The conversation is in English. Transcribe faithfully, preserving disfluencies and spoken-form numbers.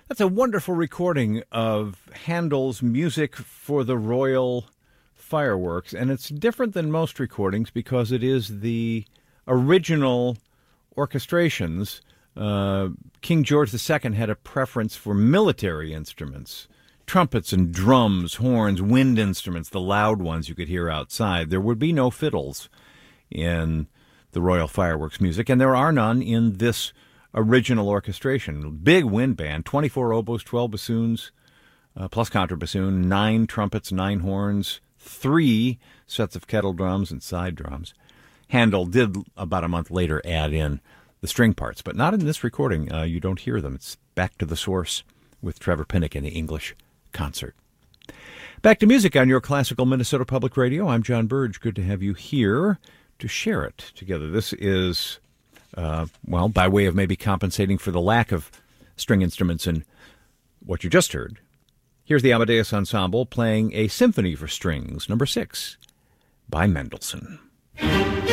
That's a wonderful recording of Handel's music for the Royal Fireworks, and it's different than most recordings because it is the original orchestrations. Uh, King George the Second had a preference for military instruments, trumpets and drums, horns, wind instruments, the loud ones you could hear outside. There would be no fiddles in the Royal Fireworks music, and there are none in this original orchestration. Big wind band, twenty-four oboes, twelve bassoons, uh, plus contrabassoon, nine trumpets, nine horns, three sets of kettle drums and side drums. Handel did, about a month later, add in the string parts, but not in this recording. Uh, you don't hear them. It's back to the source with Trevor Pinnock in the English concert. Back to music on your classical Minnesota Public Radio. I'm John Burge. Good to have you here to share it together. This is... Uh, well, by way of maybe compensating for the lack of string instruments in what you just heard, here's the Amadeus Ensemble playing a symphony for strings, number six, by Mendelssohn.